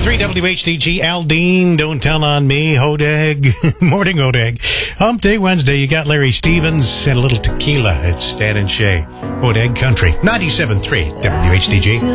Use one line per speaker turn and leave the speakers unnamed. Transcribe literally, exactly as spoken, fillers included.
three W H D G, Aldine, Don't Tell on Me, Hodag. Morning, Hodag. Hump Day Wednesday, you got Larry Stevens and a little tequila. It's Stan and Shay. Hodag Country, ninety-seven point three W H D G.